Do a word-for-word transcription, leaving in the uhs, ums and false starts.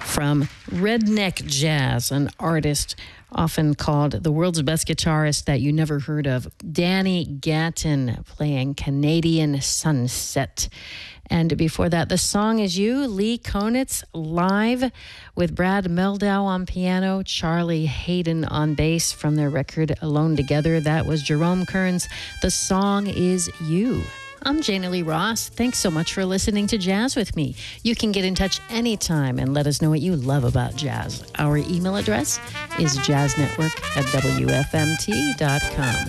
from Redneck Jazz, an artist often called the world's best guitarist that you never heard of, Danny Gatton, playing Canadian Sunset. And before that, The Song Is You, Lee Konitz live with Brad Meldau on piano, Charlie Hayden on bass from their record Alone Together. That was Jerome Kern's The Song Is You. I'm Jana Lee Ross. Thanks so much for listening to Jazz with me. You can get in touch anytime and let us know what you love about jazz. Our email address is jazznetwork at W F M T dot com.